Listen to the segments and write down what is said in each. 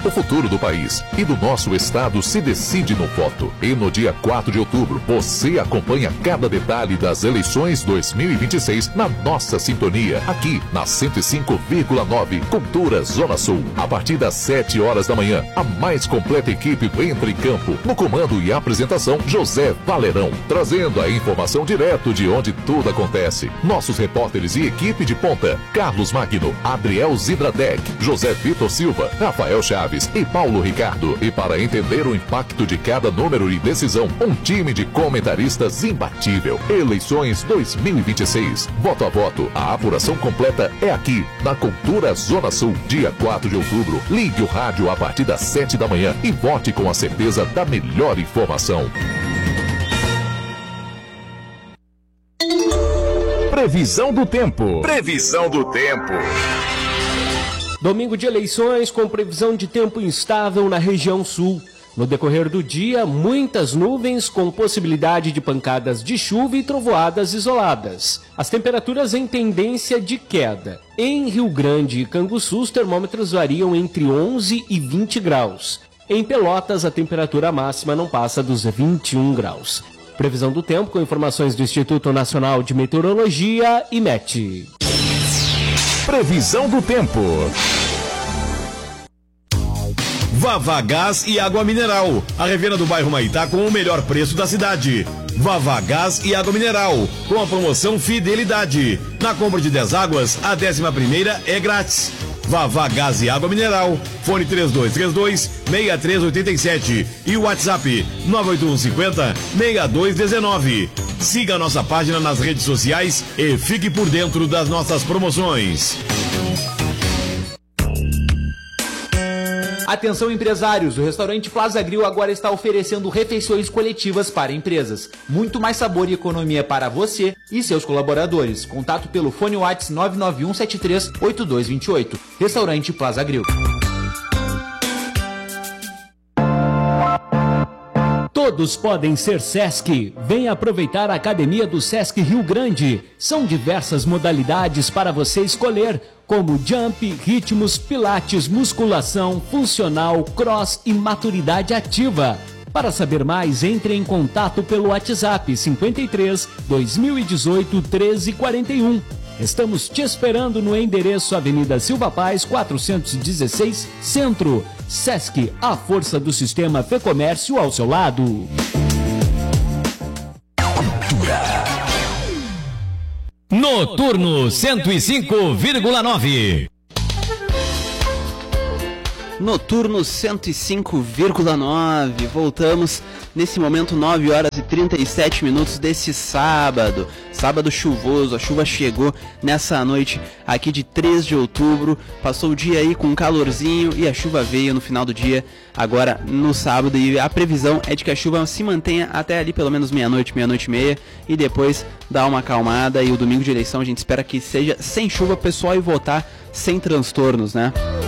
O futuro do país e do nosso estado se decide no voto. E no dia 4 de outubro, você acompanha cada detalhe das eleições 2026 na nossa sintonia, aqui na 105,9 Cultura Zona Sul. A partir das 7 horas da manhã, a mais completa equipe entra em campo. No comando e apresentação, José Valerão, trazendo a informação direto de onde tudo acontece. Nossos repórteres e equipe de ponta: Carlos Magno, Adriel Zidradec, José Vitor Silva, Rafael Chaves e Paulo Ricardo. E para entender o impacto de cada número e decisão, um time de comentaristas imbatível. Eleições 2026. Voto a voto. A apuração completa é aqui, na Cultura Zona Sul. Dia 4 de outubro. Ligue o rádio a partir das 7 da manhã e vote com a certeza da melhor informação. Previsão do tempo. Previsão do tempo. Domingo de eleições com previsão de tempo instável na região sul. No decorrer do dia, muitas nuvens com possibilidade de pancadas de chuva e trovoadas isoladas. As temperaturas em tendência de queda. Em Rio Grande e Canguçu, os termômetros variam entre 11 e 20 graus. Em Pelotas, a temperatura máxima não passa dos 21 graus. Previsão do tempo com informações do Instituto Nacional de Meteorologia, IMET. Previsão do tempo. Vavá Gás e Água Mineral, a revenda do bairro Maitá com o melhor preço da cidade. Vavá Gás e Água Mineral, com a promoção Fidelidade. Na compra de 10 águas, a 11ª é grátis. Vavá Gás e Água Mineral, fone 3232-6387 e o WhatsApp 98150-6219. Siga a nossa página nas redes sociais e fique por dentro das nossas promoções. Atenção empresários, o restaurante Plaza Grill agora está oferecendo refeições coletivas para empresas. Muito mais sabor e economia para você e seus colaboradores. Contato pelo fone WhatsApp 991738228. Restaurante Plaza Grill. Todos podem ser Sesc. Venha aproveitar a Academia do Sesc Rio Grande. São diversas modalidades para você escolher, como jump, ritmos, pilates, musculação, funcional, cross e maturidade ativa. Para saber mais, entre em contato pelo WhatsApp 53 2018 1341. Estamos te esperando no endereço Avenida Silva Paz, 416, Centro. Sesc, a força do sistema Fê Comércio ao seu lado. Noturno 105,9. Noturno 105,9. Voltamos nesse momento 9 horas e 37 minutos desse sábado. Sábado chuvoso, a chuva chegou nessa noite aqui de 3 de outubro. Passou o dia aí com um calorzinho e a chuva veio no final do dia, agora no sábado. E a previsão é de que a chuva se mantenha até ali pelo menos meia-noite, meia-noite e meia. E depois dá uma acalmada. E o domingo de eleição a gente espera que seja sem chuva, pessoal, e votar sem transtornos, né?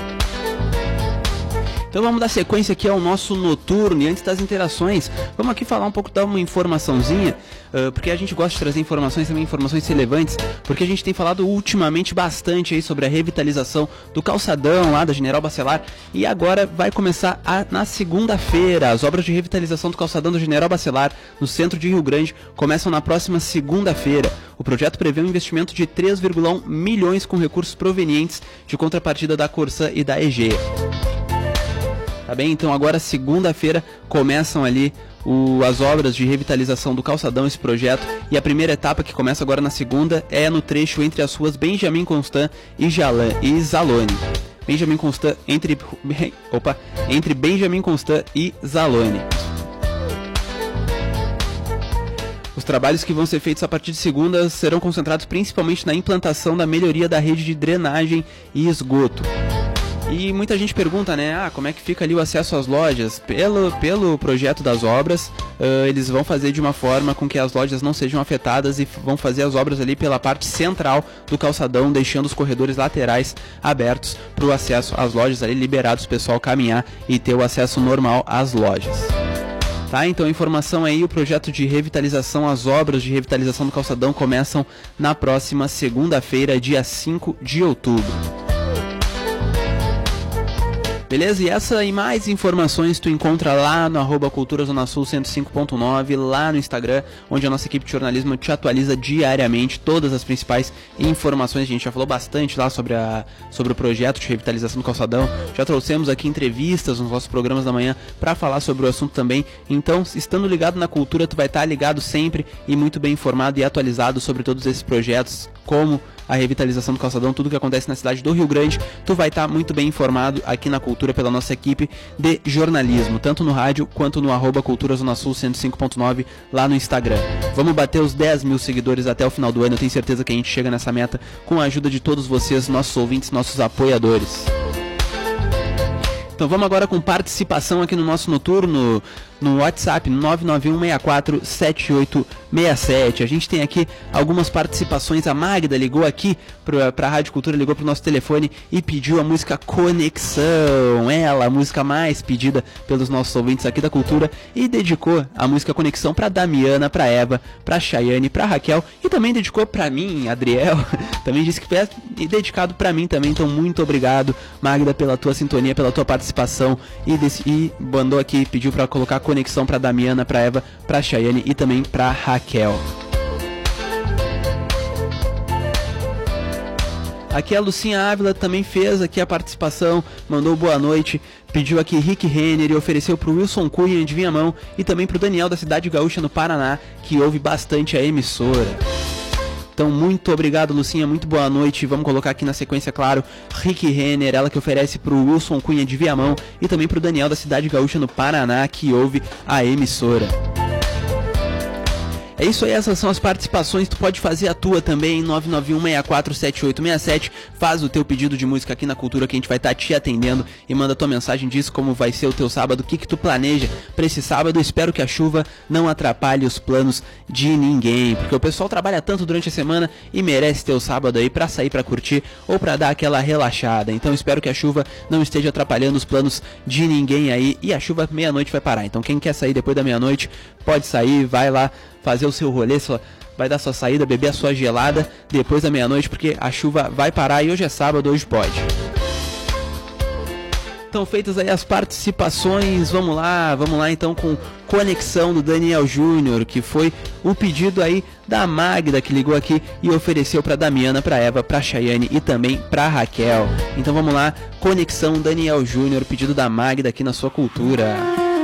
Então vamos dar sequência aqui ao nosso noturno. E antes das interações, vamos aqui falar um pouco, dar uma informaçãozinha, porque a gente gosta de trazer informações, também informações relevantes, porque a gente tem falado ultimamente bastante aí sobre a revitalização do calçadão lá da General Bacelar, e agora vai começar na segunda-feira. As obras de revitalização do calçadão do General Bacelar, no centro de Rio Grande, começam na próxima segunda-feira. O projeto prevê um investimento de 3,1 milhões com recursos provenientes de contrapartida da Corsã e da EGEA. Tá bem? Então agora segunda-feira começam ali as obras de revitalização do calçadão, esse projeto, e a primeira etapa, que começa agora na segunda, é no trecho entre as ruas Benjamin Constant e Zalone. Benjamin Constant entre Benjamin Constant e Zalone. Os trabalhos que vão ser feitos a partir de segunda serão concentrados principalmente na implantação da melhoria da rede de drenagem e esgoto. E muita gente pergunta, né, como é que fica ali o acesso às lojas? Pelo projeto das obras, eles vão fazer de uma forma com que as lojas não sejam afetadas e vão fazer as obras ali pela parte central do calçadão, deixando os corredores laterais abertos para o acesso às lojas ali, liberados o pessoal caminhar e ter o acesso normal às lojas. Tá, então a informação aí, o projeto de revitalização, as obras de revitalização do calçadão começam na próxima segunda-feira, dia 5 de outubro. beleza? E essa e mais informações tu encontra lá no @Cultura Zona Sul 105.9, lá no Instagram, onde a nossa equipe de jornalismo te atualiza diariamente todas as principais informações. A gente já falou bastante lá sobre o projeto de revitalização do calçadão, já trouxemos aqui entrevistas nos nossos programas da manhã para falar sobre o assunto também. Então, estando ligado na Cultura, tu vai estar ligado sempre e muito bem informado e atualizado sobre todos esses projetos, como a revitalização do calçadão, tudo que acontece na cidade do Rio Grande. Tu vai estar muito bem informado aqui na Cultura pela nossa equipe de jornalismo, tanto no rádio quanto no @Cultura Zona Sul 105.9 lá no Instagram. Vamos bater os 10 mil seguidores até o final do ano. Eu tenho certeza que a gente chega nessa meta com a ajuda de todos vocês, nossos ouvintes, nossos apoiadores. Então vamos agora com participação aqui no nosso noturno, no WhatsApp 991647867. A gente tem aqui algumas participações. A Magda ligou aqui para a Rádio Cultura, ligou para o nosso telefone e pediu a música Conexão. Ela, a música mais pedida pelos nossos ouvintes aqui da Cultura, e dedicou a música Conexão para Damiana, para Eva, para Chayane, para Raquel, e também dedicou para mim, Adriel. Também disse que é dedicado para mim também. Então muito obrigado, Magda, pela tua sintonia, pela tua participação, e mandou aqui, pediu para colocar Conexão para Damiana, para Eva, para Chayane e também para Raquel. Aqui a Lucinha Ávila também fez aqui a participação, mandou boa noite, pediu aqui Rick Renner e ofereceu para o Wilson Cunha de Viamão e também para o Daniel da Cidade Gaúcha no Paraná, que ouve bastante a emissora. Então, muito obrigado, Lucinha, muito boa noite. Vamos colocar aqui na sequência, claro, Rick Renner, ela que oferece para o Wilson Cunha de Viamão e também para o Daniel da Cidade Gaúcha no Paraná, que ouve a emissora. É isso aí, essas são as participações. Tu pode fazer a tua também em 991647867. Faz o teu pedido de música aqui na Cultura, que a gente vai estar te atendendo, e manda tua mensagem, diz como vai ser o teu sábado, o que tu planeja para esse sábado. Espero que a chuva não atrapalhe os planos de ninguém, porque o pessoal trabalha tanto durante a semana e merece ter o sábado aí para sair, para curtir ou para dar aquela relaxada. Então espero que a chuva não esteja atrapalhando os planos de ninguém aí, e a chuva meia-noite vai parar. Então quem quer sair depois da meia-noite pode sair, vai lá fazer o seu rolê, vai dar sua saída, beber a sua gelada depois da meia-noite, porque a chuva vai parar e hoje é sábado, hoje pode. Então, feitas aí as participações, vamos lá então com Conexão do Daniel Júnior, que foi o pedido aí da Magda, que ligou aqui e ofereceu para Damiana, para Eva, para Chayane e também para Raquel. Então vamos lá, Conexão Daniel Júnior, pedido da Magda aqui na sua Cultura.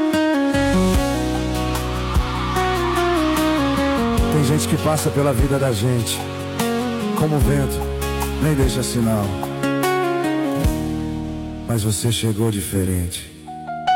Tem gente que passa pela vida da gente como o vento, nem deixa sinal. Mas você chegou diferente.